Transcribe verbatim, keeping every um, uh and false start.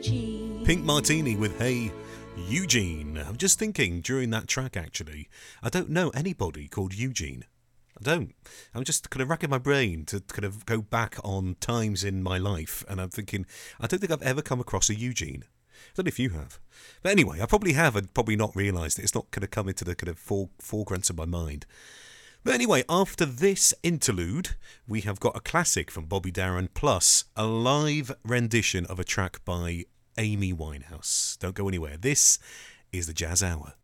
Pink Martini with Hey Eugene. I'm just thinking during that track, actually, I don't know anybody called Eugene. I don't. I'm just kind of racking my brain to kind of go back on times in my life, and I'm thinking, I don't think I've ever come across a Eugene. I don't know if you have. But anyway, I probably have and probably not realised it. It's not going to come into the kind of fore, foreground of my mind. But anyway, after this interlude, we have got a classic from Bobby Darin plus a live rendition of a track by Amy Winehouse. Don't go anywhere. This is the Jazz Hour.